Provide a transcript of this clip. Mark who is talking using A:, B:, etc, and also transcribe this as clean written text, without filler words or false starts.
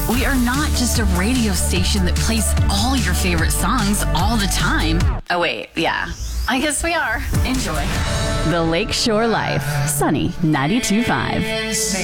A: We are not just a radio station that plays all your favorite songs all the time. Oh, wait, yeah. I guess we are. Enjoy.
B: The Lakeshore Life. Sunny 92.5.